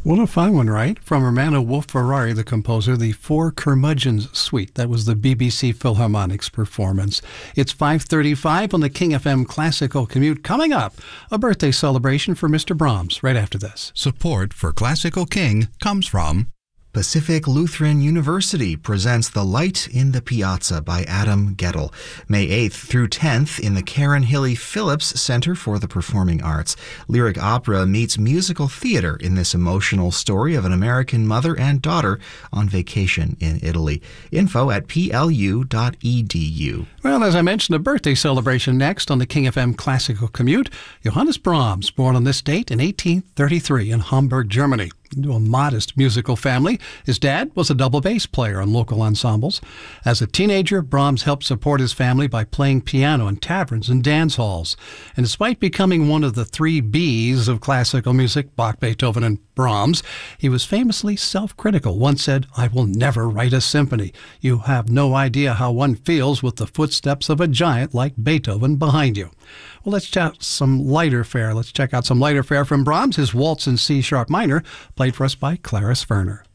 What a fun one, right? From Romano Wolf Ferrari, the composer, the Four Curmudgeons Suite. That was the BBC Philharmonic's performance. It's 5:35 on the King FM Classical Commute. Coming up, a birthday celebration for Mr. Brahms right after this. Support for Classical King comes from Pacific Lutheran University presents The Light in the Piazza by Adam Gettle, May 8th through 10th in the Karen Hilly Phillips Center for the Performing Arts. Lyric opera meets musical theater in this emotional story of an American mother and daughter on vacation in Italy. Info at plu.edu. Well, as I mentioned, a birthday celebration next on the King FM Classical Commute. Johannes Brahms, born on this date in 1833 in Hamburg, Germany. Into a modest musical family. His dad was a double bass player in local ensembles. As a teenager, Brahms helped support his family by playing piano in taverns and dance halls. And despite becoming one of the three Bs of classical music, Bach, Beethoven, and Brahms, he was famously self-critical. Once said, "I will never write a symphony. You have no idea how one feels with the footsteps of a giant like Beethoven behind you." Well, let's check out some lighter fare. Let's check out some lighter fare from Brahms, his Waltz in C-sharp minor, played for us by Clara Sverner.